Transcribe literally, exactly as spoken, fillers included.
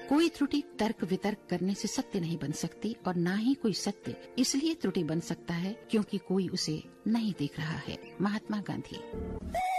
कोई त्रुटि तर्क वितर्क करने से सत्य नहीं बन सकती और न ही कोई सत्य इसलिए त्रुटि बन सकता है क्योंकि कोई उसे नहीं देख रहा है। महात्मा गांधी।